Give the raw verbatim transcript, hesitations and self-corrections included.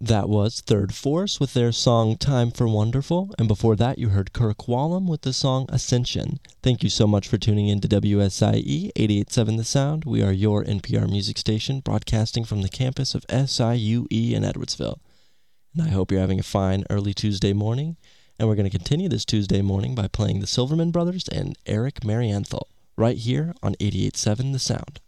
That was Third Force with their song Time for Wonderful, and before that you heard Kirk Whalum with the song Ascension. Thank you so much for tuning in to W S I E eighty-eight point seven The Sound. We are your N P R music station, broadcasting from the campus of S I U E in Edwardsville. And I hope you're having a fine early Tuesday morning, and we're going to continue this Tuesday morning by playing the Silverman Brothers and Eric Marienthal, right here on eighty-eight point seven The Sound.